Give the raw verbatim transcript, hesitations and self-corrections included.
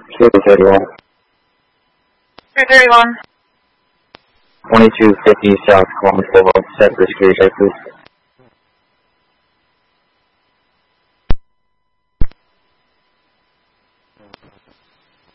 two thirty-one. two thirty-one. twenty-two fifty South Columbus Boulevard, set for security check, please.